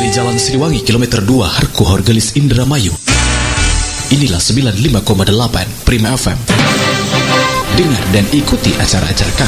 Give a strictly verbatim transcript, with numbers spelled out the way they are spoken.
Jalan Siliwangi, kilometer dua, Harku Horgelis, Indramayu. Inilah sembilan puluh lima koma delapan Prima F M. Dengar dan ikuti acara-acara kami.